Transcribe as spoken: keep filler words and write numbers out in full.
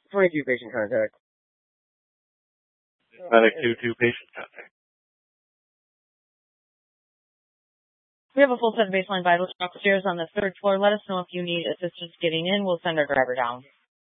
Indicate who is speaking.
Speaker 1: twenty-two patient contact.
Speaker 2: Medic two two patient contact.
Speaker 3: We have a full set of baseline vitals upstairs on the third floor. Let us know if you need assistance getting in. We'll send our driver down.